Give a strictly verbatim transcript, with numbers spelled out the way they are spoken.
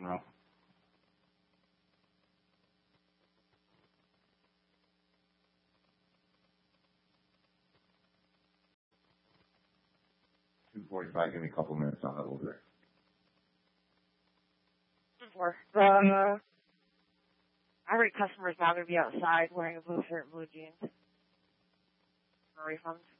know. two forty-five, give me a couple minutes, I'll have over there. Before. Uh, every customer is now going to be outside wearing a blue shirt and blue jeans for refunds.